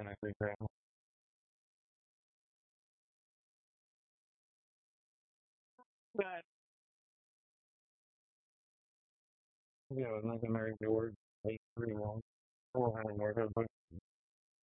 technically travel. But you know, nothing very good. Like pretty long. 400 workers, but